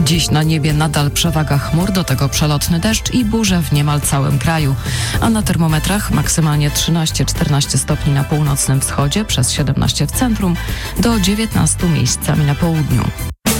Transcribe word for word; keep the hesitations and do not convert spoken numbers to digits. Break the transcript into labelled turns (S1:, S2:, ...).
S1: Dziś na niebie nadal przewaga chmur, do tego przelotny deszcz i burze w niemal całym kraju. A na termometrach maksymalnie trzynaście czternaście stopni na północnym wschodzie, przez siedemnaście w centrum, do dziewiętnaście miejscami na południu.